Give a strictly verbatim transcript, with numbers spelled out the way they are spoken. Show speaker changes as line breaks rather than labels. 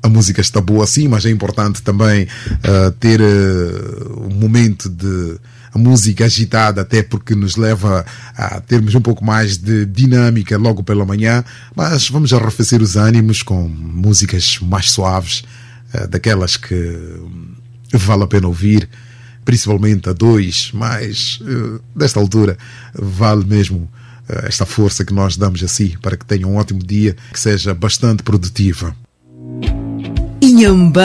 a música está boa sim, mas é importante também uh, ter uh, um momento de a música agitada, até porque nos leva a termos um pouco mais de dinâmica logo pela manhã, mas vamos arrefecer os ânimos com músicas mais suaves, uh, daquelas que vale a pena ouvir, principalmente a dois, mas uh, desta altura vale mesmo uh, esta força que nós damos a si, para que tenha um ótimo dia, que seja bastante produtiva.
Inhamba.